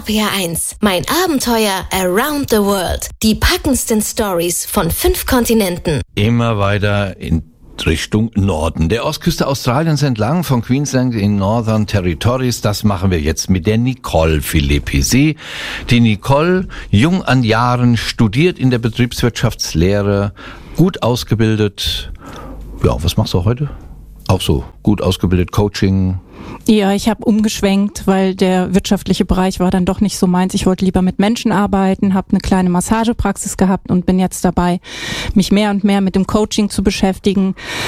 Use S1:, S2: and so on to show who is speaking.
S1: RPR1, mein Abenteuer around the world. Die packendsten Stories von 5 Kontinenten.
S2: Immer weiter in Richtung Norden. Der Ostküste Australiens entlang von Queensland in Northern Territories. Das machen wir jetzt mit der Nicole Philippi. Die Nicole, jung an Jahren, studiert in der Betriebswirtschaftslehre, gut ausgebildet. Ja, was machst du heute? Auch so, gut ausgebildet, Coaching.
S3: Ja, ich habe umgeschwenkt, weil der wirtschaftliche Bereich war dann doch nicht so meins. Ich wollte lieber mit Menschen arbeiten, habe eine kleine Massagepraxis gehabt und bin jetzt dabei, mich mehr und mehr mit dem Coaching zu beschäftigen.